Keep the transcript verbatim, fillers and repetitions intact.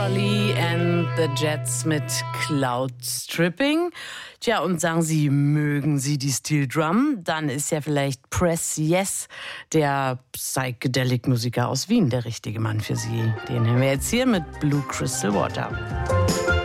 Lee and the Jets mit Cloud Stripping. Tja, und sagen Sie, mögen Sie die Steel Drum? Dann ist ja vielleicht Press Yes, der Psychedelic-Musiker aus Wien, der richtige Mann für Sie. Den hören wir jetzt hier mit Blue Crystal Water.